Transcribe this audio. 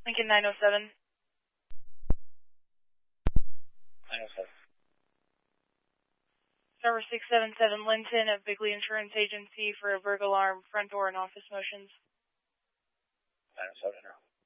Lincoln 907. 907. Server 677 Linton of Bigley Insurance Agency for a burglar alarm, front door, and office motions. 907.